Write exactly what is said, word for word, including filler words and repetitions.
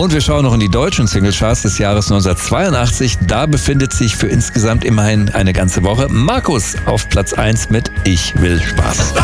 Und wir schauen noch in die deutschen Singlecharts des Jahres neunzehnhundertzweiundachtzig. Da befindet sich für insgesamt immerhin eine ganze Woche Markus auf Platz eins mit Ich will Spaß.